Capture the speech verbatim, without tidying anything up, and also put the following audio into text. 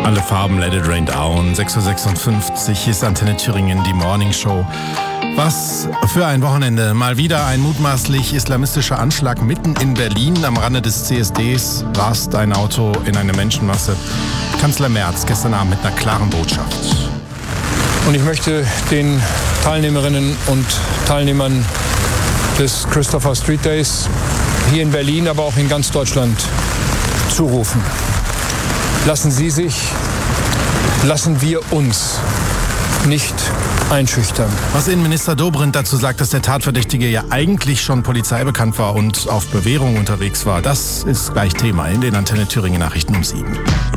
Alle Farben, Let It Rain Down. sechs Uhr sechsundfünfzig ist Antenne Thüringen, die Morning Show. Was für ein Wochenende. Mal wieder ein mutmaßlich islamistischer Anschlag mitten in Berlin. Am Rande des C S Ds rast ein Auto in eine Menschenmasse. Kanzler Merz gestern Abend mit einer klaren Botschaft. Und ich möchte den Teilnehmerinnen und Teilnehmern des Christopher Street Days hier in Berlin, aber auch in ganz Deutschland zurufen. Lassen Sie sich, lassen wir uns nicht einschüchtern. Was Innenminister Dobrindt dazu sagt, dass der Tatverdächtige ja eigentlich schon polizeibekannt war und auf Bewährung unterwegs war, das ist gleich Thema in den Antenne Thüringen Nachrichten um sieben.